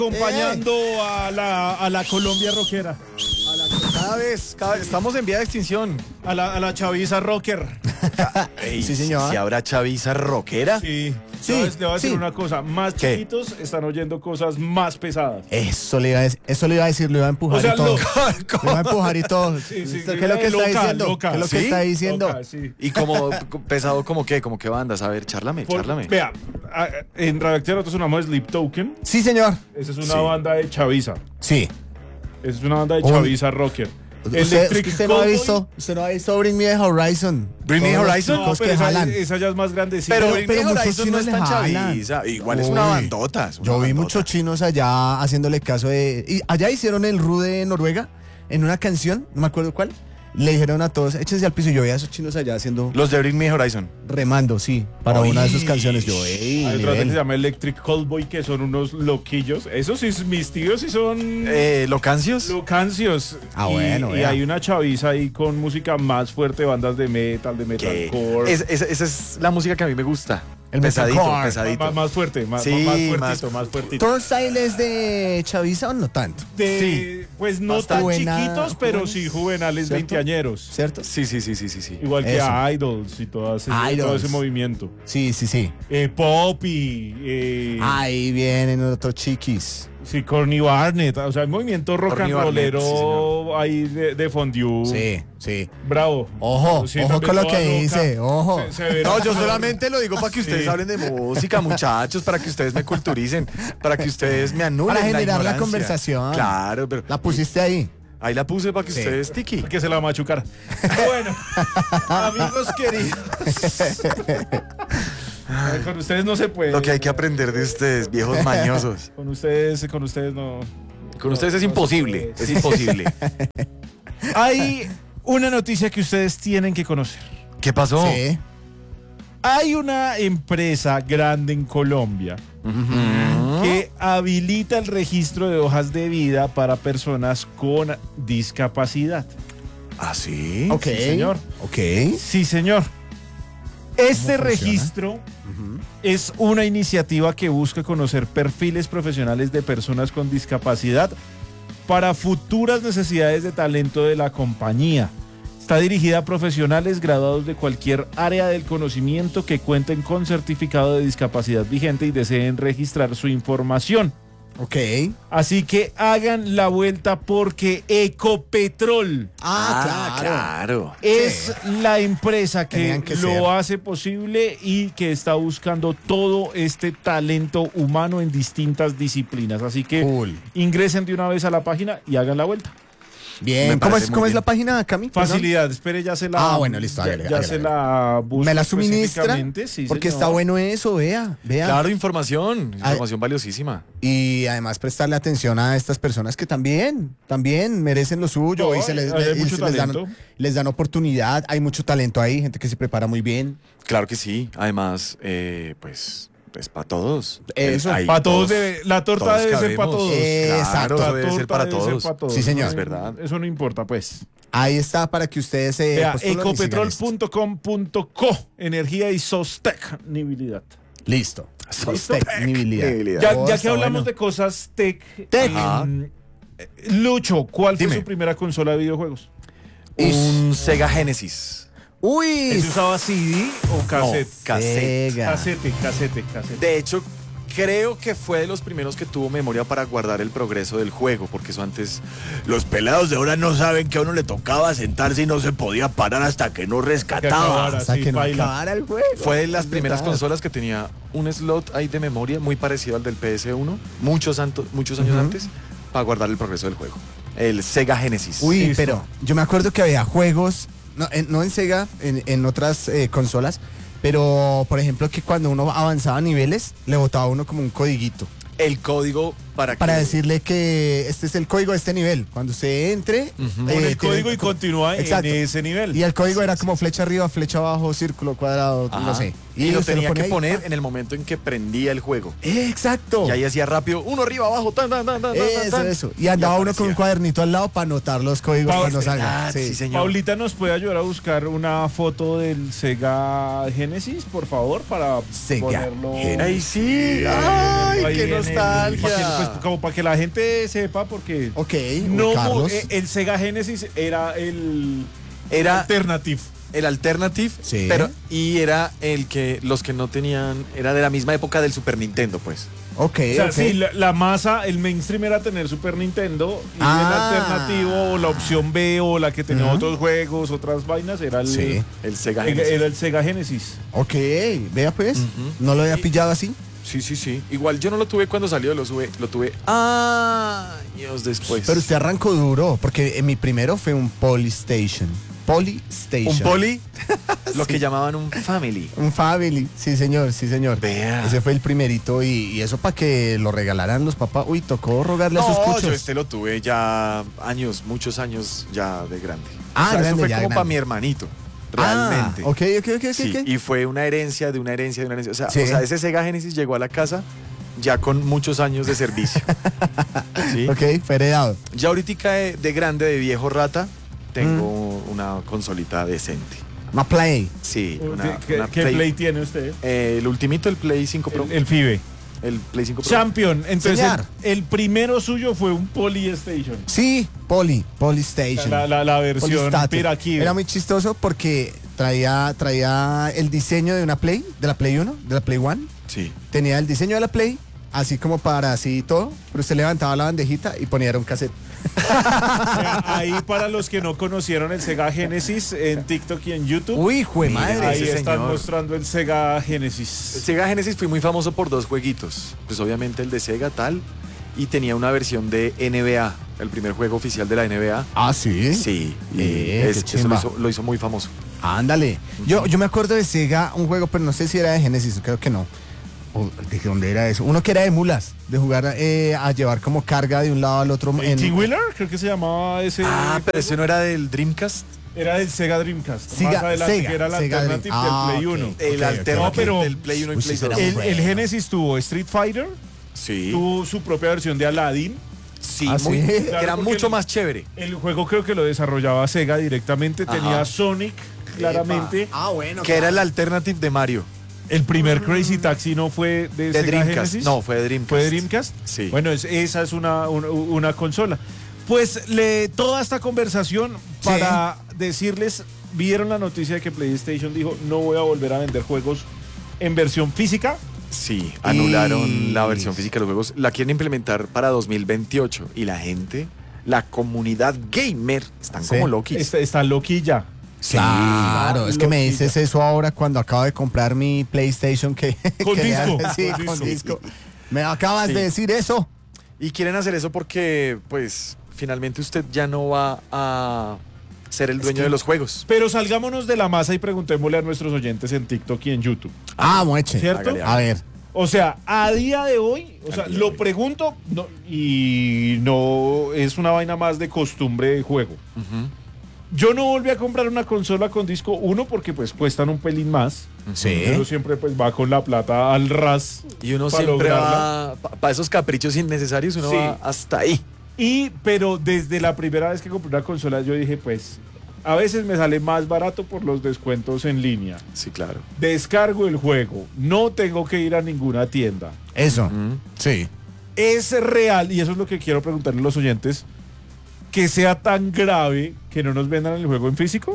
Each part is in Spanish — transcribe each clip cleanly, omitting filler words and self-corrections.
Acompañando a la Colombia rockera. Cada vez estamos en vía de extinción. A la chaviza rocker. Ey, Sí, señor. ¿Si habrá chaviza rockera? Sí. Sí, Le voy a decir sí. una cosa. Más ¿Qué? chiquitos están oyendo cosas más pesadas. Eso le iba a decir, lo iba a empujar O sea, y todo. loca. Lo iba a empujar y todo. Sí, sí, ¿Qué es lo que está loca, diciendo? loca. ¿Qué es lo que ¿Sí? está diciendo? Loca, sí. Y como pesado, ¿como qué? ¿Como qué bandas? A ver, chárlame. Vea, en Radioactiva nosotros sonamos Sleep Token. Sí, señor. Esa es una Sí. banda de chaviza. Sí. Esa es una banda de Oh. chaviza rocker. Usted no ha visto Bring Me the Horizon. Bring Me the Todos los Horizon. No, chicos pero que esa, jalan. esa ya es más grandecita. Pero, Pero Bring Me muchos Horizon no chinos es le tan jalan. chaviza. Igual es una Uy. bandota. Yo vi muchos chinos allá haciéndole caso de... Y allá hicieron el Ru de Noruega en una canción, no me acuerdo cuál. Le dijeron a todos, échense al piso. Y yo veía a esos chinos allá haciendo... Los de Bring Me Horizon. remando, sí, para Uy. una de sus canciones. Yo, Hay otra que se llama Electric Callboy, que son unos loquillos. Esos sí, mis tíos sí son ¿Locancios? locancios. Ah, Y- bueno, Y vea. hay una chaviza ahí con música más fuerte, bandas de metal, de ¿Qué? metalcore. Esa es la música que a mí me gusta. El pesadito, metalcore. pesadito. Más fuerte, más, Sí, más fuertito, más- más fuertito. ¿Turnstile es de chaviza o no tanto? Pues no Bastante. tan Buena- chiquitos, pero jóvenes, sí juvenales, ¿cierto? veinteañeros. ¿Cierto? Sí. Igual que Eso. Idols y todo ese Idols. movimiento. Sí. Poppy, Ahí vienen otros chiquis. sí, Corny Barnett. O sea, el movimiento rock Corny and Barnett, sí, rollero ahí de fondue. Sí. Bravo. Ojo, Sí, ojo también con lo toda que loca. dice, ojo. Se verá. No, yo solamente lo digo para que ustedes Sí. hablen de música, muchachos, para que ustedes me culturicen, para que ustedes me anulen Para generar la ignorancia. conversación. Claro, pero La pusiste ahí. ahí la puse para que Sí. ustedes, Tiki. Que se la va a machucar. Bueno, amigos queridos. Con ustedes no se puede. Lo que hay que aprender de ustedes, viejos mañosos. Con ustedes no. Con ustedes es imposible, es imposible. Hay una noticia que ustedes tienen que conocer. ¿Qué pasó? Sí. Hay una empresa grande en Colombia que habilita el registro de hojas de vida para personas con discapacidad. ¿Ah, sí? Ok. Sí, señor. Ok. Sí, señor. Este funciona? registro es una iniciativa que busca conocer perfiles profesionales de personas con discapacidad para futuras necesidades de talento de la compañía. Está dirigida a profesionales graduados de cualquier área del conocimiento que cuenten con certificado de discapacidad vigente y deseen registrar su información. Ok. Así que hagan la vuelta porque Ecopetrol Claro. es la empresa que, Tenían que ser. lo hace posible y que está buscando todo este talento humano en distintas disciplinas. Así que Cool. ingresen de una vez a la página y hagan la vuelta. Bien. Me ¿Cómo parece es, muy cómo es bien. la página, Cami? Perdón. Facilidad, espere, ya se la. Ah, bueno, listo, hágale, ya hágale, se hágale. la busco ¿Me la suministra? específicamente, sí, Porque señor. está bueno eso, vea. Claro, información valiosísima. Y además prestarle atención a estas personas que también merecen lo suyo No, y se les, hay y mucho se talento. les dan oportunidad. Hay mucho talento ahí, gente que se prepara muy bien. Claro que sí. Además, pues es para todos. Eso, Ahí Para todos, la torta todos debe ser cabemos. para todos. Exacto. Claro, La eso debe ser torta para debe todos. para todos. Sí, señor. Es verdad. Eso no importa, pues. Ahí está para que ustedes se Vea, postulen y sigan esto. ecopetrol.com.co, energía y sostenibilidad. Listo. Sostenibilidad. Ya, Oh, ya que está hablamos bueno. de cosas tech, Tech. Lucho, ¿cuál fue Dime. su primera consola de videojuegos? Un Sega Genesis. Uy. ¿Ese usaba CD o cassette? Cassette. Sega. Casete. De hecho, creo que fue de los primeros que tuvo memoria para guardar el progreso del juego, porque eso antes... Los pelados de ahora no saben que a uno le tocaba sentarse y no se podía parar hasta que no rescataba. acabara. Hasta Sí, que no baila. acabara el juego. Fue de las Es primeras verdad. consolas que tenía un slot ahí de memoria muy parecido al del PS1, muchos años antes, para guardar el progreso del juego. El Sega Genesis. Uy, Listo. pero yo me acuerdo que había juegos, no en Sega, en otras consolas, pero por ejemplo que cuando uno avanzaba niveles, le botaba a uno como un codiguito El código para para que... decirle que este es el código de este nivel. Cuando se entre, Pone el código y continúa Exacto. en ese nivel. Y el código era como flecha arriba, flecha abajo, círculo, cuadrado, Ajá. no sé. Y lo usted tenía pone que ahí. poner en el momento en que prendía el juego. Exacto. Y ahí hacía rápido, uno arriba, abajo, tan. Eso. Y andaba uno con un aparecía. cuadernito al lado para anotar los códigos Pau- cuando salgan. Sí, señor. Paulita, ¿nos puede ayudar a buscar una foto del Sega Genesis, por favor, para Sega ponerlo? Genesis. ¡Ay, sí! ¡Ay, Ahí qué en el- nostalgia! para que pues como para que la gente sepa, porque Ok, no, Carlos. el Sega Genesis era el Era Alternative. el Alternative, Sí. y era el que los que no tenían, era de la misma época del Super Nintendo, pues. Ok, O sea, ok. sí, la masa, el mainstream era tener Super Nintendo y el Ah. alternativo o la opción B o la que tenía Ujú. otros juegos, otras vainas, era el, Sí. El Sega Genesis. era el Sega Genesis. Ok, vea pues. Ujú. No lo había pillado así. Sí. Igual yo no lo tuve cuando salió, lo tuve años después. Pero usted arrancó duro, porque mi primero fue un Polystation. Polystation. un poli, lo Sí. que llamaban un family. Un Family, sí señor, sí señor. Vea. Ese fue el primerito y eso para que lo regalaran los papás. Uy, tocó rogarle a sus No, cuchos. yo este lo tuve ya muchos años ya de grande. Ah, eso grande, fue ya como grande. para mi hermanito, realmente. Ah, ok. Sí, y fue una herencia de una herencia de una herencia. Sí. O sea, ese Sega Genesis llegó a la casa ya con muchos años de servicio. ¿Sí? Ok, fue heredado. Ya ahorita de grande, de viejo rata, tengo una consolita decente. Una Play. Sí, una ¿Qué Play tiene usted? el ultimito, el Play 5 Pro. El FIBE. El Play 5 Pro. Champion. Entonces, Señor. el primero suyo fue un Polystation. Sí, Polystation. La versión Polystation. Piraquive. Era muy chistoso porque traía el diseño de una Play, de la Play 1, de la Play 1. Sí. Tenía el diseño de la Play, así como para así todo, pero usted levantaba la bandejita y ponía un cassette. Ahí para los que no conocieron el Sega Genesis en TikTok y en YouTube. Uy, jue Mira, madre. ahí ese están señor. mostrando el Sega El Genesis. Sega Genesis fui muy famoso por dos jueguitos. Pues obviamente el de Sega tal, y tenía una versión de NBA, el primer juego oficial de la NBA. Ah, sí. Sí, y Qué eso chimba. lo hizo muy famoso. Ándale. Yo me acuerdo de Sega, un juego, pero no sé si era de Genesis, creo que no. ¿De dónde era eso? Uno que era de mulas, de jugar a llevar como carga de un lado al otro. Team Wheeler, creo que se llamaba ese. Pero ese no era del Dreamcast. Era del Sega Dreamcast. Sega- más adelante, Sega- que era la Sega alternative Dream- Ah, del Play ok. 1. El ok. alternative No, pero- del Play 1 y Uy, Play sí, 2. era El, muy el bueno. Genesis tuvo Street Fighter, Sí. tuvo su propia versión de Aladdin. Sí, Ah, muy- sí. que Claro, era porque mucho el- más chévere. El juego creo que lo desarrollaba Sega directamente. Ajá. Tenía Sonic, claramente. Ah, bueno. Que era el alternative de Mario. El primer Crazy Taxi no fue de De Sega Dreamcast. Genesis. No, fue de Dreamcast. ¿Fue de Dreamcast? Sí. Bueno, esa es una consola. Pues toda esta conversación para decirles, vieron la noticia de que PlayStation dijo, no voy a volver a vender juegos en versión física. Sí, anularon Y- la versión física de los juegos. La quieren implementar para 2028. Y la gente, la comunidad gamer, están Sí. como loquis. Está loquilla. Sí. Claro, es que me Loquilla. dices eso ahora cuando acabo de comprar mi PlayStation que Con quería- disco. Sí, Con con disco. disco. Me acabas Sí. de decir eso. Y quieren hacer eso porque, pues, finalmente usted ya no va a ser el dueño de los juegos. Pero salgámonos de la masa y preguntémosle a nuestros oyentes en TikTok y en YouTube. Ah, mueche. ¿Cierto? Hágale, A ver. O sea, a día de hoy, o sea, día de lo hoy. pregunto y no es una vaina más de costumbre de juego. Ujú. Yo no volví a comprar una consola con disco 1 porque pues cuestan un pelín más. Sí. Uno siempre pues va con la plata al ras. Y uno para siempre lograrla. va, para esos caprichos innecesarios, uno Sí. va hasta ahí. Pero desde la primera vez que compré una consola yo dije pues a veces me sale más barato por los descuentos en línea. Sí, claro. Descargo el juego, no tengo que ir a ninguna tienda. Eso. Ujú. Sí. ¿Es real, y eso es lo que quiero preguntarle a los oyentes, que sea tan grave que no nos vendan el juego en físico?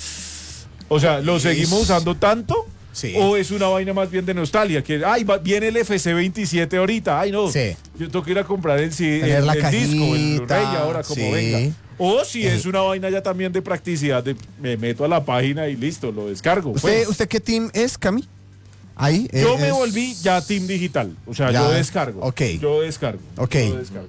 O sea, ¿lo seguimos usando tanto? Sí. ¿O es una vaina más bien de nostalgia? Que, ay, viene el FC27 ahorita, ay no, Sí. yo tengo que ir a comprar el disco, Tener la el Blu-ray cajita, ahora como sí. venga. O si es una vaina ya también de practicidad, de me meto a la página y listo, lo descargo. pues. ¿Usted qué team es, Cami? Ahí. Yo me es- volví ya Team Digital, o sea, Ya, yo descargo. ok. Yo descargo. Ok. Yo descargo.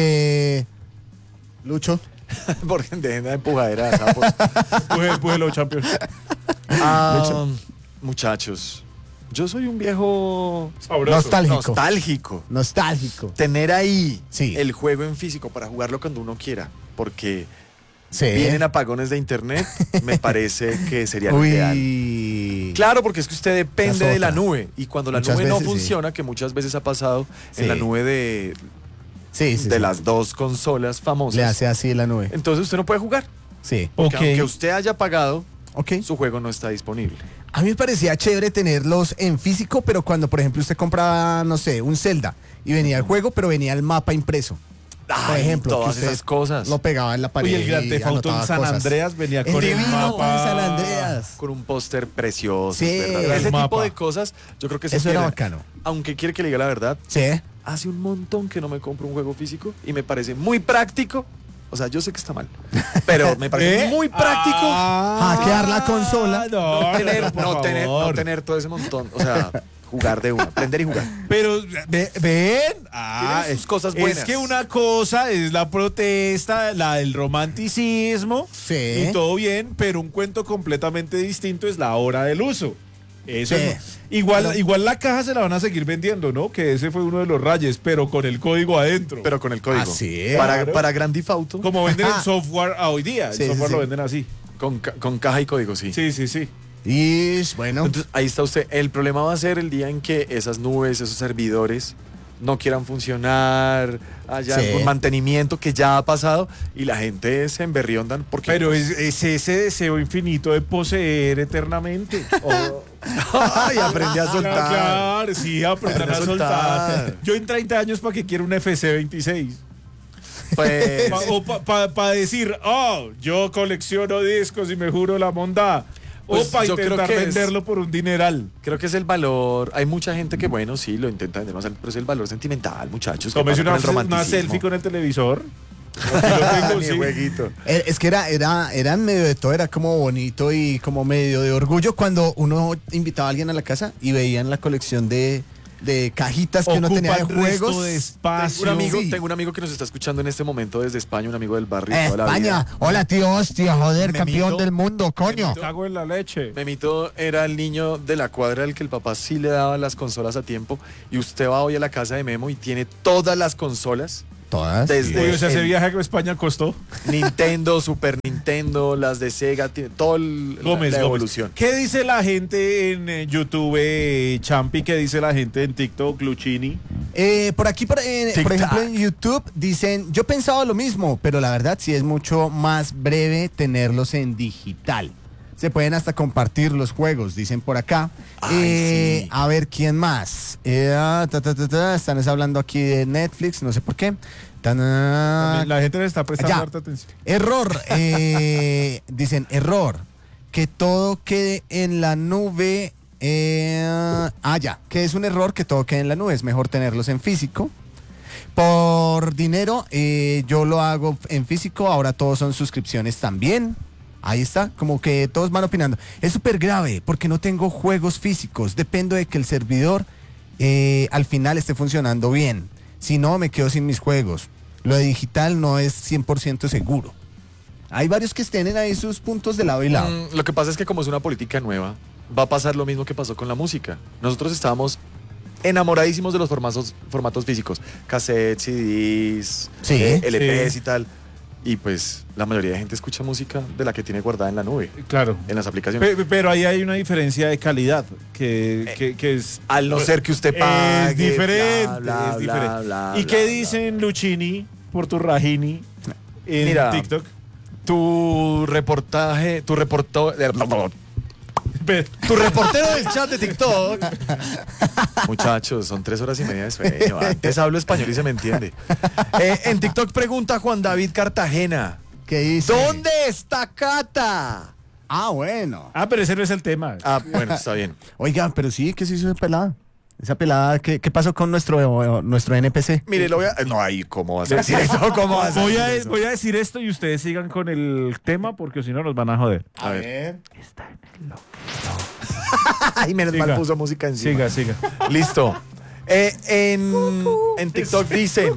Lucho. Porque dejen de empujadera. sapos. Pújelo, champion. Ah, muchachos, yo soy un viejo Sabroso. Nostálgico. nostálgico. Nostálgico. Tener ahí Sí. el juego en físico para jugarlo cuando uno quiera, porque Sí. vienen apagones de internet, me parece que sería lo ideal. Uy. Claro, porque es que usted depende de la otra. nube y cuando la Muchas nube no veces, sí. funciona, que muchas veces ha pasado Sí. en la nube de Sí, sí. sí. las dos consolas Le famosas, hace así la nube. entonces usted no puede jugar. Sí. Porque Ok. aunque usted haya pagado, Ok. su juego no está disponible. A mí me parecía chévere tenerlos en físico, pero cuando, por ejemplo, usted compraba, no sé, un Zelda y venía el juego, pero venía el mapa impreso. Por Ay, ejemplo, todas que usted esas cosas. lo pegaba en la pared. Uy, el Grand y Theft Auto en anotaba San cosas. Andreas venía con el divino, mapa. en San Andreas. Con un póster precioso. Sí, es verdad. el Ese mapa. tipo de cosas, yo creo que se Eso era pierden. bacano. Aunque quiere que le diga la verdad, Sí. hace un montón que no me compro un juego físico y me parece muy práctico. O sea, yo sé que está mal, pero me parece muy práctico Hackear la consola. No, no tener todo ese montón. O sea, jugar de una, aprender y jugar. Pero, ven. Tiene sus cosas buenas. Es que una cosa es la protesta, el romanticismo, Sí. y todo bien, pero un cuento completamente distinto es la hora del uso. Eso Sí. igual la caja se la van a seguir vendiendo, ¿no? Que ese fue uno de los rayes, pero con el código adentro. Pero con el código. Ah, sí. Para Grand Theft Auto, Como venden el Ajá. software hoy día, Sí, el sí, software sí. lo venden así. con caja y código, sí. Sí. Y bueno, Entonces, ahí está usted. El problema va a ser el día en que esas nubes, esos servidores no quieran funcionar, haya Sí. algún mantenimiento que ya ha pasado y la gente se emberriondan porque... Pero es ese deseo infinito de poseer eternamente. ¡Ay, aprendí a soltar! Claro, sí, aprender Aprende a a soltar. soltar. Yo en 30 años, ¿para qué quiero un FC26? Pues, O para decir, yo colecciono discos y me juro la bondad. Pues o para yo creo intentar que es- venderlo por un dineral. creo que es el valor. Hay mucha gente que, bueno, sí, lo intenta vender más, pero es el valor sentimental, muchachos. que Tómese pasa con el una romanticismo. selfie con el televisor. Aquí lo tengo, Ni sí. jueguito. es que era en medio de todo, era como bonito y como medio de orgullo cuando uno invitaba a alguien a la casa y veían la colección de cajitas que uno tenía de Ocupa el resto juegos. de espacio. Sí. Tengo un amigo que nos está escuchando en este momento desde España, un amigo del barrio. toda la España. vida. Hola, tío, hostia, joder, Memito. campeón del mundo, coño. Cago en la leche. Memito era el niño de la cuadra al que el papá sí le daba las consolas a tiempo y usted va hoy a la casa de Memo y tiene todas las consolas, Todas. Desde- Uy, o sea, ese el- viaje a España costó. Nintendo, Super Nintendo, las de Sega, tiene todo Gómez, la Gómez. evolución. ¿Qué dice la gente en YouTube, Champi? ¿Qué dice la gente en TikTok, Luchini? Por aquí, por ejemplo, en YouTube dicen, yo pensaba lo mismo, pero la verdad sí es mucho más breve tenerlos en digital. Se pueden hasta compartir los juegos, dicen por acá. Ay, sí. A ver, ¿quién más? Están hablando aquí de Netflix, no sé por qué. La gente le está prestando ya. harta atención. Error. Dicen, error. Que todo quede en la nube. Ya. Que es un error que todo quede en la nube. Es mejor tenerlos en físico. Por dinero, yo lo hago en físico. Ahora todos son suscripciones también. Ahí está, como que todos van opinando. Es súper grave porque no tengo juegos físicos. Dependo de que el servidor al final esté funcionando bien. Si no, me quedo sin mis juegos. Lo de digital no es 100% seguro. Hay varios que tienen ahí sus puntos de lado y lado. Lo que pasa es que como es una política nueva, va a pasar lo mismo que pasó con la música. Nosotros estábamos enamoradísimos de los formatos físicos, cassettes, CDs, Sí. LPs Sí. y tal. Y pues la mayoría de gente escucha música de la que tiene guardada en la nube, Claro. en las aplicaciones. Pero ahí hay una diferencia de calidad que es... Al no ser que usted pague. Es diferente, bla, bla, es diferente. bla, bla, ¿Y bla, qué bla. dicen Luchini por tu Rajini en Mira. TikTok? Tu reportaje, tu reportero del chat de TikTok. Muchachos, son 3 horas y media de sueño. Antes hablo español y se me entiende. En TikTok pregunta Juan David Cartagena. ¿Qué dice? ¿Dónde está Cata? Bueno. Pero ese no es el tema. Bueno, está bien. Oiga, pero sí, ¿qué se hizo esa pelada? Esa pelada, ¿qué pasó con nuestro NPC? Mire, lo voy a... No, ahí, ¿cómo vas a decir eso? ¿Cómo vas a Voy decir a, eso? voy a decir esto y ustedes sigan con el tema porque si no nos van a joder. A ver. Está en el loco. Ay, menos Siga. mal puso música encima. Siga. Listo. En TikTok dicen,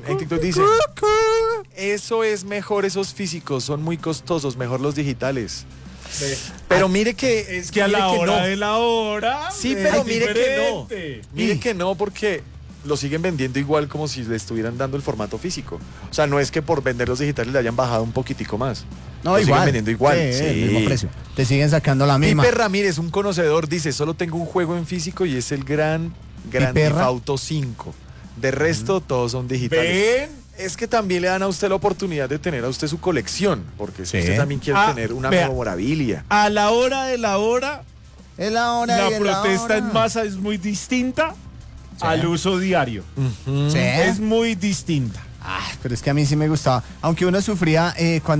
eso es mejor, esos físicos son muy costosos, mejor los digitales. Pero mire que Es que a mire la que hora no. de la hora. Sí, es pero mire que no. diferente. Mire que no, porque lo siguen vendiendo igual como si le estuvieran dando el formato físico. O sea, no es que por vender los digitales le hayan bajado un poquitico más. No, Lo siguen igual. vendiendo igual. Sí, el mismo precio. Te siguen sacando la misma. Pipe Ramírez, un conocedor, dice, solo tengo un juego en físico y es el Grand Theft Piperra. Auto 5. De resto, todos son digitales. Ven. Es que también le dan a usted la oportunidad de tener a usted su colección, porque si Sí. usted también quiere tener una vea. memorabilia. A la hora de la hora, Es la hora La y es protesta hora. en masa es muy distinta al uso diario. Sí. Es muy distinta. Ah, pero es que a mí sí me gustaba. Aunque uno sufría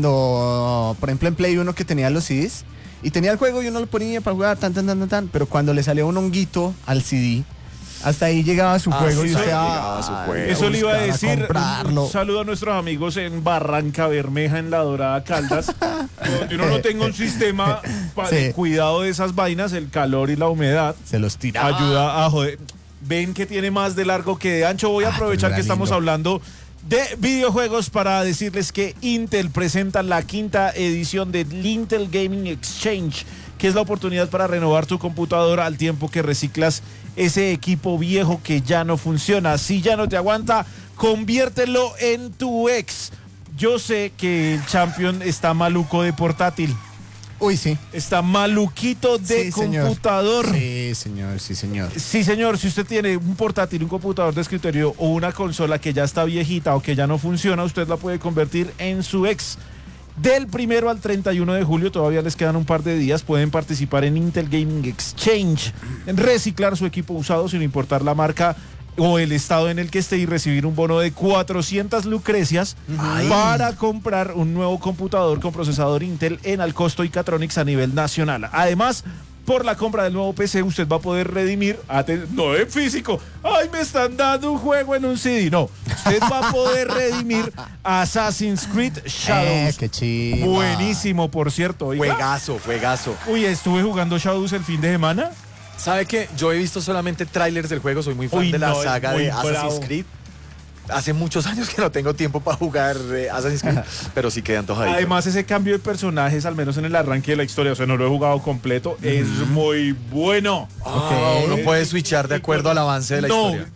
cuando, por ejemplo, en Play 1 que tenía los CDs y tenía el juego y uno lo ponía para jugar, tan. Pero cuando le salía un honguito al CD, hasta ahí llegaba su juego sí, y usted llegaba su juego. Eso le iba a buscar, decir. comprarlo. Un saludo a nuestros amigos en Barranca Bermeja, en la Dorada Caldas. Donde uno no tenga un sistema de Sí. cuidado de esas vainas, el calor y la humedad Se los tiraba. ayuda a joder. Ven que tiene más de largo que de ancho. Voy a aprovechar pero que era estamos lindo. hablando de videojuegos para decirles que Intel presenta la 5ª edición del Intel Gaming Exchange, que es la oportunidad para renovar tu computadora al tiempo que reciclas ese equipo viejo que ya no funciona. Si ya no te aguanta, conviértelo en tu ex. Yo sé que el Champion está maluco de portátil, Uy, sí. está maluquito de Sí, señor. computador. Sí, señor, sí, señor. Sí, señor, si usted tiene un portátil, un computador de escritorio o una consola que ya está viejita o que ya no funciona, usted la puede convertir en su ex. Del 1 al 31 de julio, todavía les quedan un par de días, pueden participar en Intel Gaming Exchange, en reciclar su equipo usado sin importar la marca o el estado en el que esté y recibir un bono de 400 lucrecias para comprar un nuevo computador con procesador Intel en Alcosto y Catronics a nivel nacional. Además, por la compra del nuevo PC, usted va a poder redimir, no en físico, ay, me están dando un juego en un CD, no, usted va a poder redimir Assassin's Creed Shadows. Qué chido. Buenísimo, por cierto. Oiga. Juegazo. Uy, estuve jugando Shadows el fin de semana. ¿Sabe qué? Yo he visto solamente trailers del juego, soy muy fan Uy, de la no, es saga muy de Assassin's bravo. Creed. Hace muchos años que no tengo tiempo para jugar Assassin's Creed, pero sí quedé antojadito. Además, ese cambio de personajes, al menos en el arranque de la historia, o sea, no lo he jugado completo, es muy bueno. Uno puede switchar de acuerdo al avance de la No, historia.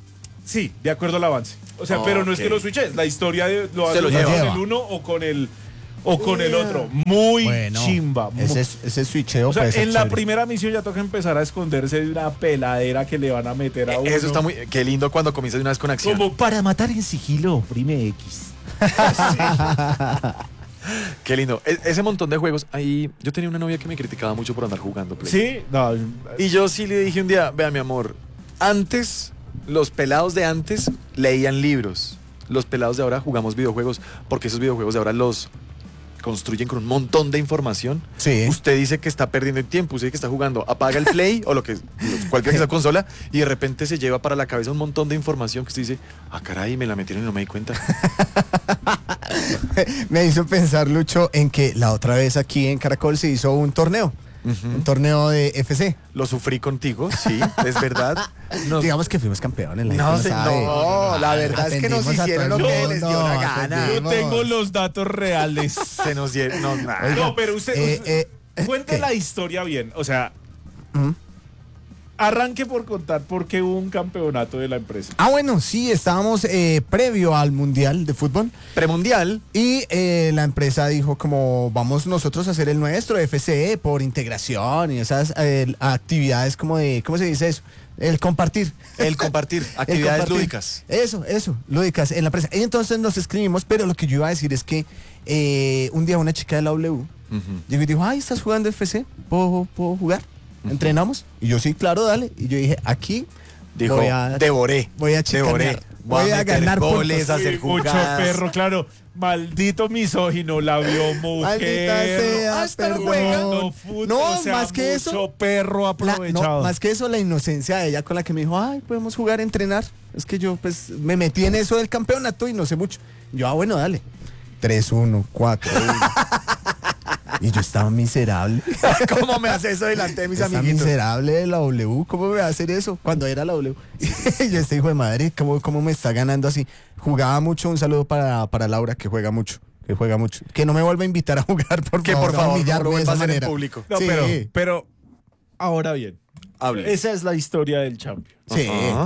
sí, de acuerdo al avance. O sea, pero no es que Ok. lo switches, la historia lo Se hace lo con lleva. el uno o con el otro. Muy Bueno, chimba. ese switcheo O sea, puede ser en la chévere. primera misión ya toca empezar a esconderse de una peladera que le van a meter a uno. Eso está muy... Qué lindo cuando comienza de una vez con acción. Como para matar en sigilo, oprime X. Qué lindo. Ese montón de juegos. Ahí yo tenía una novia que me criticaba mucho por andar jugando Play. Sí, no. Y yo sí le dije un día, vea mi amor, antes, los pelados de antes leían libros. Los pelados de ahora jugamos videojuegos porque esos videojuegos de ahora los construyen con un montón de información. Sí. Usted dice que está perdiendo el tiempo, usted dice que está jugando, apaga el play o cualquier que sea consola y de repente se lleva para la cabeza un montón de información que usted dice, ah caray, me la metieron y no me di cuenta. Me hizo pensar, Lucho, en que la otra vez aquí en Caracol se hizo un torneo. Un torneo de FC. Lo sufrí contigo, sí, es verdad. Digamos que fuimos campeones. La No, gente no, sabe. la verdad es que nos Atendimos a hicieron todo lo el que les dio mundo, la gana. Yo atendimos. tengo los datos reales. Se nos dieron, no, nada. Oiga, No, pero usted cuente ¿qué? la historia bien. O sea, ¿Mm? arranque por contar por qué hubo un campeonato de la empresa. Ah, bueno, sí, estábamos previo al Mundial de Fútbol Premundial. y la empresa dijo como vamos nosotros a hacer el nuestro, FCE, por integración y esas actividades como de, ¿cómo se dice eso? El compartir. El compartir, actividades compartir. lúdicas. Eso, lúdicas en la empresa. Y entonces nos escribimos, pero lo que yo iba a decir es que un día una chica de la W llegó y dijo, ay, ¿estás jugando FC? ¿Puedo jugar? ¿Entrenamos? Y yo, sí, claro, dale. Y yo dije, aquí Dijo, voy a devoré. chicanear. Devoré. Voy a meter ganar goles, puntos. a hacer Sí, mucho jugadas. perro, claro. Maldito misógino, la vio mujer. Maldita sea, hasta el perdón. juego. Fútbol, No, o sea, más que eso, mucho perro No, aprovechado. más que eso, la inocencia de ella con la que me dijo, ay, podemos jugar, entrenar. Es que yo, pues, me metí en eso del campeonato y no sé mucho. Yo, bueno, dale. 3-1, 4-1. Y yo estaba miserable. ¿Cómo me hace eso delante de mis Estaba amiguitos? miserable de la W. ¿Cómo me va a hacer eso? Cuando era la W. Y yo, este hijo de madre, ¿cómo me está ganando así? Jugaba mucho. Un saludo para Laura, que juega mucho. Que no me vuelva a invitar a jugar, por Que favor. por favor, no humillarme lo de vuelva a esa hacer en manera. público. No, Sí. pero ahora bien. Hable. Esa es la historia del Champions. Sí. Ajá.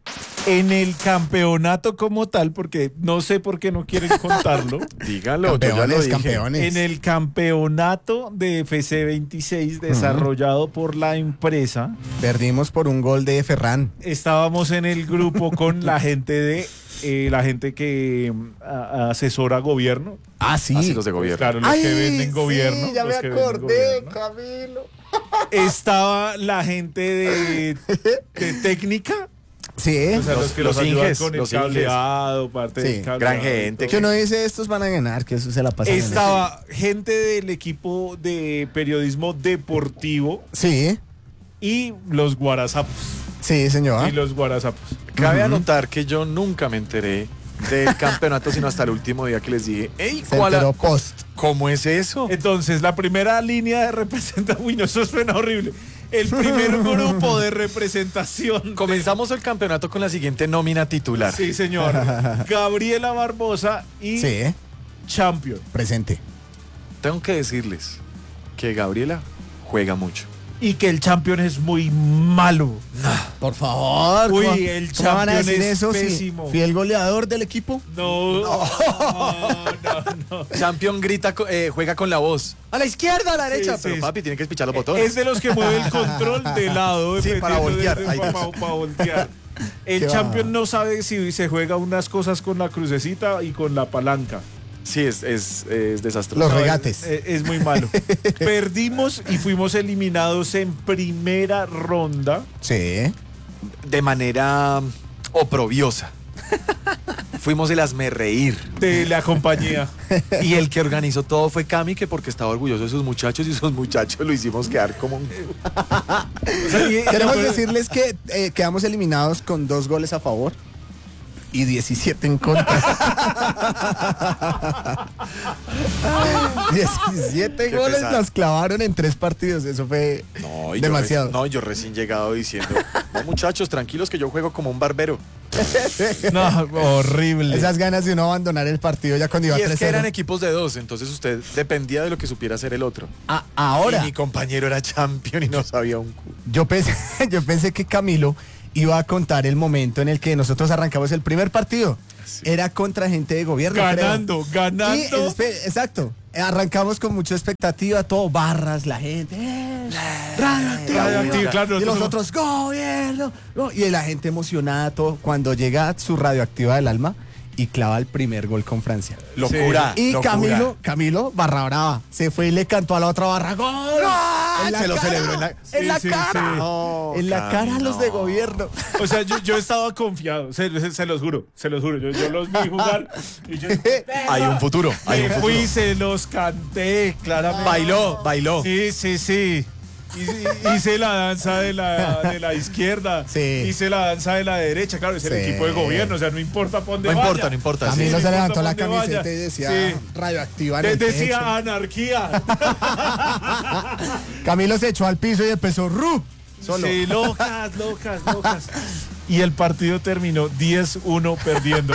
En el campeonato como tal, porque no sé por qué no quieren contarlo. Dígalo, yo ya lo Campeones, dije. campeones. En el campeonato de FC 26 desarrollado por la empresa, Perdimos por un gol de Ferran. estábamos en el grupo con la gente de la gente que asesora gobierno. Ah, sí. Así los de gobierno. Claro, los que venden gobierno. Sí, ya los me que venden acordé, gobierno. Camilo. Estaba la gente de técnica. Sí. O sea, los que los ayudan inges, con el los inges. cableado, parte Sí, del cableado. gran gente. Que uno dice, estos van a ganar, que eso se la pasa. Estaba gente del equipo de periodismo deportivo Sí, y los guarazapos. sí, señor. Y los guarazapos. Cabe anotar que yo nunca me enteré del campeonato, sino hasta el último día que les dije, ¡ey, Se enteró post. ¿cómo es eso? Entonces, la primera línea de representación. Uy, no, eso suena horrible. El primer grupo de representación. Comenzamos el campeonato con la siguiente nómina titular. Sí, señor. Gabriela Barbosa y Sí, Champion. presente. Tengo que decirles que Gabriela juega mucho. Y que el Champion es muy malo. Por favor. Uy, ¿cómo- el ¿cómo van a Champion decir es eso si pésimo. fui el goleador del equipo? No, no. Champion grita, juega con la voz. A la izquierda, a la derecha. sí, Pero sí. papi, tiene que espichar los botones. Es de los que mueve el control de lado. Sí, para voltear. Ay, Dios. Para voltear. El Qué Champion baja. no sabe si se juega unas cosas con la crucecita y con la palanca. Sí, es desastroso. Los No, regates. Es muy malo. Perdimos y fuimos eliminados en primera ronda. Sí. De manera oprobiosa. Fuimos el hazmerreír. De la compañía. Y el que organizó todo fue Cami, que porque estaba orgulloso de sus muchachos y sus muchachos lo hicimos quedar como un... O sea, Queremos decirles que quedamos eliminados con 2 goles a favor y 17 en contra. 17 Qué goles pesar. nos clavaron en 3 partidos. Eso fue No, y demasiado. Yo recién llegado diciendo, no muchachos, tranquilos que yo juego como un barbero. No, horrible. Esas ganas de uno abandonar el partido ya cuando iba Y es que 3-0. eran equipos de 2, entonces usted dependía de lo que supiera hacer el otro. Ahora, Y mi compañero era champion y no sabía un cu. yo pensé que Camilo iba a contar el momento en el que nosotros arrancamos el primer partido. Sí. Era contra gente de gobierno. Ganando, creo. ganando. Y, exacto. Arrancamos con mucha expectativa, todo barras, la gente. Radioactivo, claro, Y los nosotros otros, gobierno. Y la gente emocionada, todo. Cuando llega su radioactiva del alma y clava el primer gol con Francia. Locura. Y locura. Camilo, barra brava, se fue y le cantó a la otra barra, ¡gol! En la Se lo cara, celebró en la- en la Sí, sí, cara. sí. No, En la cara a los de no. gobierno. O sea, yo estaba confiado, se los juro. Yo los vi jugar y yo Hay un futuro. Hay me un fui, futuro. se los canté, claramente. Bailó. Sí. Hice la danza de la izquierda, Sí. hice la danza de la derecha, claro, es el Sí. equipo de gobierno, o sea, no importa por dónde No vaya. importa, no importa. Camilo no se importa levantó por la dónde camiseta vaya. y decía Sí. radioactiva en el Decía techo. anarquía. Camilo se echó al piso y empezó ¡ru! Solo. Sí, locas. Y el partido terminó 10-1 perdiendo.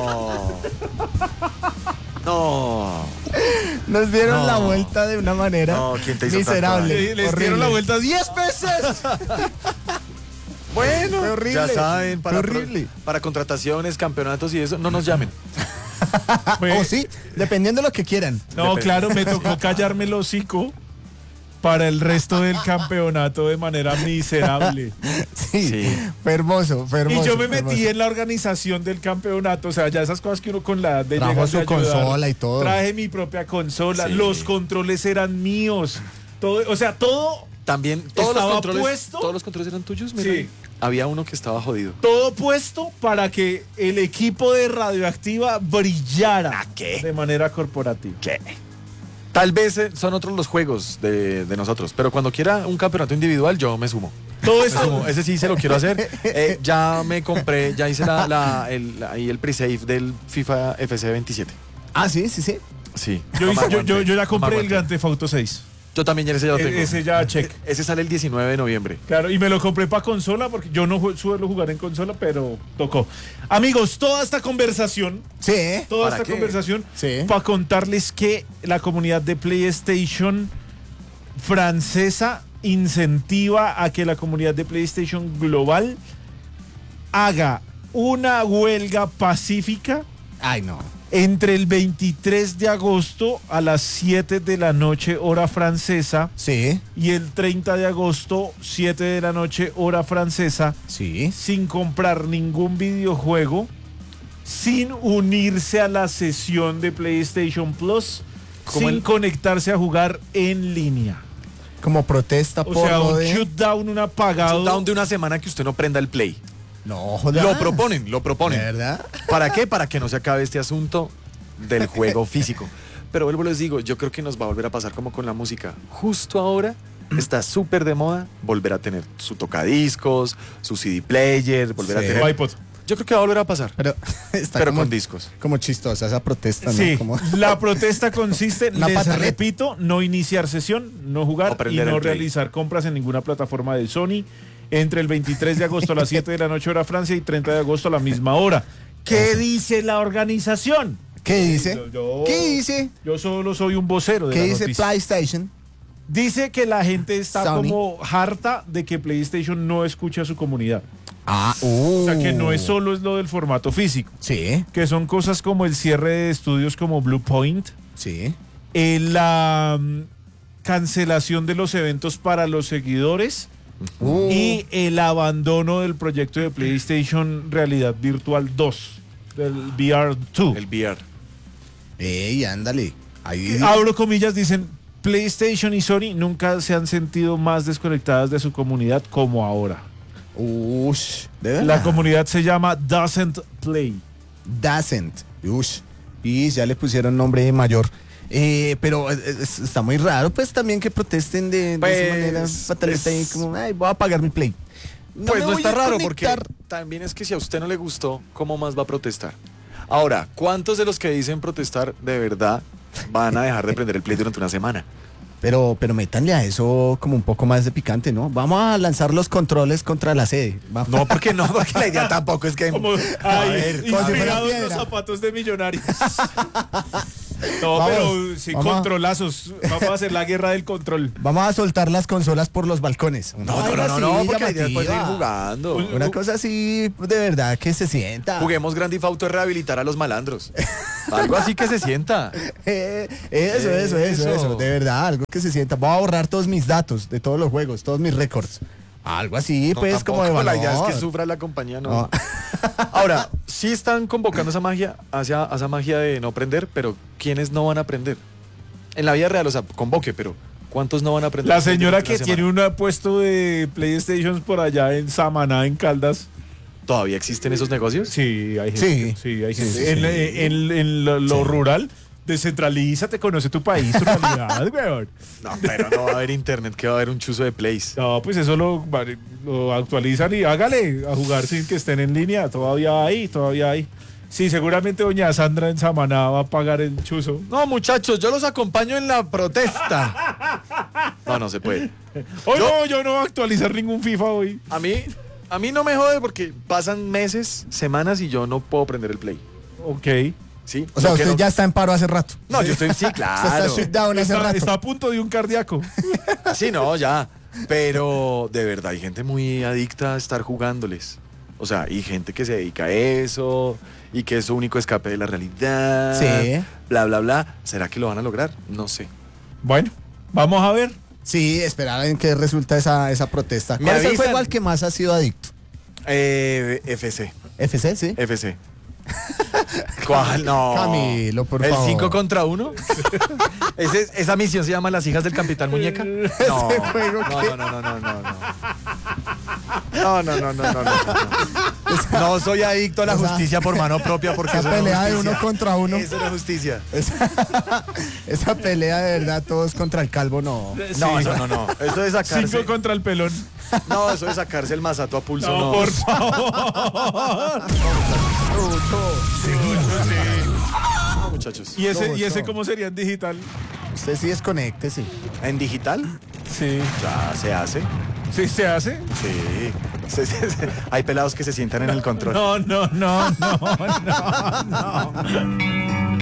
No. Nos dieron No. la vuelta de una manera No, ¿quién te hizo miserable. Les dieron horrible. la vuelta 10 veces. Bueno, Fue horrible. ya saben, Fue horrible. para contrataciones, campeonatos y eso, no nos llamen. Fue- O sí, dependiendo de lo que quieran. No, Depende. claro, me tocó callarme el hocico para el resto del campeonato de manera miserable. Sí, Sí. fue hermoso, fue hermoso. Y yo me fue metí hermoso. en la organización del campeonato, o sea, ya esas cosas que uno con la edad de Trajo llegar su a ayudar. consola y todo. Traje mi propia consola, Sí. los controles eran míos. Todo, o sea, todo También ¿Estaba puesto? todos los controles eran tuyos, mira. Sí. Había uno que estaba jodido. puesto para que el equipo de Radioactiva brillara ¿A qué? de manera corporativa. ¿Qué? Tal vez son otros los juegos de nosotros, pero cuando quiera un campeonato individual, yo me sumo. Todo Me esto, sumo. Ese sí se lo quiero hacer. Ya me compré, ya hice ahí el pre-save del FIFA FC 27. Ah, sí. Sí. yo, No hice- me yo aguanté, ya no me compré el aguanté. Grand Theft Auto 6. Yo también ese ya lo tengo. Ese ya check. Ese sale el 19 de noviembre. Claro, y me lo compré para consola porque yo no suelo jugar en consola, pero tocó. Amigos, toda esta conversación, Sí. ¿Para qué? Sí. para contarles que la comunidad de PlayStation francesa incentiva a que la comunidad de PlayStation global haga una huelga pacífica Ay, no. entre el 23 de agosto a las 7 de la noche hora francesa Sí. y el 30 de agosto 7 de la noche hora francesa Sí. sin comprar ningún videojuego, sin unirse a la sesión de PlayStation Plus, Como sin el- conectarse a jugar en línea. como protesta O por sea, lo un de... shutdown, un apagado. Down de una semana que usted no prenda el Play. No, jodas. Lo proponen. ¿De verdad? ¿Para qué? Para que no se acabe este asunto del juego físico. Pero vuelvo les digo, yo creo que nos va a volver a pasar como con la música. Justo ahora está súper de moda volver a tener su tocadiscos, su CD player, volver a Sí. tener... O iPod. Yo creo que va a volver a pasar, Pero está pero como, con discos. como chistosa esa protesta, ¿no? Sí, Como- la protesta consiste, Una les pataleta. repito, no iniciar sesión, no jugar No y prender no el Play. realizar compras en ninguna plataforma de Sony entre el 23 de agosto a las 7 de la noche hora Francia y 30 de agosto a la misma hora. ¿Qué dice la organización? ¿Qué dice? Yo- ¿Qué dice? Yo solo soy un vocero de ¿Qué la dice noticia. PlayStation? Dice que la gente está Sony. como harta de que PlayStation no escucha a su comunidad. Ah, O sea, que no es solo es lo del formato físico, Sí, que son cosas como el cierre de estudios como Bluepoint, sí. la cancelación de los eventos para los seguidores y el abandono del proyecto de PlayStation Realidad Virtual 2, del VR 2. El VR. Ey, ándale. Ahí... Abro comillas, dicen, PlayStation y Sony nunca se han sentido más desconectadas de su comunidad como ahora. Ush, de verdad. La comunidad se llama Doesn't Play. Dacent. Ush. Y ya le pusieron nombre mayor. Pero está muy raro, pues también que protesten de Pues, esa manera fatalista y como, ay, voy a pagar mi play. Pues me no voy está a raro conectar. porque también es que si a usted no le gustó, ¿cómo más va a protestar? Ahora, ¿cuántos de los que dicen protestar de verdad van a dejar de prender el Play durante una semana? Pero métanle a eso como un poco más de picante, ¿no? Vamos a lanzar los controles contra la sede. No, porque no, porque la idea tampoco es que... Como, A ay, ver, como si fuera inspirados piedra. los zapatos de Millonarios. No, Vamos, pero sí, vamos a- controlazos. Vamos a hacer la guerra del control. Vamos a soltar las consolas por los balcones. Una vaina así, porque la idea es poder seguir llamativa. jugando. Una cosa así, de verdad, que se sienta. Juguemos Grand Theft Auto, rehabilitar a los malandros. Algo así que se sienta. Eso, de verdad, algo que se sienta. Voy a borrar todos mis datos de todos los juegos, todos mis récords. Algo así, No, pues, como de tampoco, valor. la idea es que sufra la compañía, no. No. Ahora, sí están convocando esa magia, hacia esa magia de no aprender, pero ¿quiénes no van a aprender? En la vida real, o sea, convoque, pero ¿cuántos no van a aprender? La señora durante que una tiene semana? un puesto de PlayStation por allá en Samaná, en Caldas. ¿Todavía existen esos negocios? Sí, hay gente. Sí, hay Sí, gente. sí, en sí. en lo Sí. rural, descentralízate, conoce tu país, tu realidad, weón. No, pero no va a haber internet, que va a haber un chuzo de plays. No, pues eso lo actualizan y hágale a jugar sin que estén en línea. Todavía hay. Sí, seguramente doña Sandra en Samaná va a pagar el chuzo. No, muchachos, yo los acompaño en la protesta. No, no se puede. Hoy Yo- no, yo no voy a actualizar ningún FIFA hoy. A mí no me jode porque pasan meses, semanas y yo no puedo prender el play. Ok. ¿Sí? O sea, No, que usted no- ya está en paro hace rato. No, yo estoy, sí, Usted claro. está shut down hace rato. Está a punto de un cardíaco. Sí, no, ya. Pero de verdad hay gente muy adicta a estar jugándoles. O sea, y gente que se dedica a eso y que es su único escape de la realidad. Sí. Bla, bla, bla. ¿Será que lo van a lograr? No sé. Bueno, vamos a ver. Sí, esperar en qué resulta esa protesta. Me ¿Cuál es el avisan. juego al que más ha sido adicto? FC. FC, sí. FC. ¿Cuál? No. Camilo, por ¿El favor. 5 contra 1? Esa misión se llama Las hijas del Capitán Muñeca. No. ¿Ese juego qué? No, no soy adicto a la Esa- justicia por mano propia porque Esa eso no es pelea de justicia. uno contra uno. Eso no es justicia. Esa pelea de verdad, todos contra el calvo, no. No, eso no. Eso de sacarse. 5 contra el pelón. No, eso de sacarse el masato a pulso No, no. por favor. No, muchachos. ¿Y ese, No, ¿Y ese no. cómo sería en digital? Usted sí desconéctese. ¿En digital? Sí. Ya se hace. ¿Sí se hace? Sí. Hay pelados que se sientan en el control. No.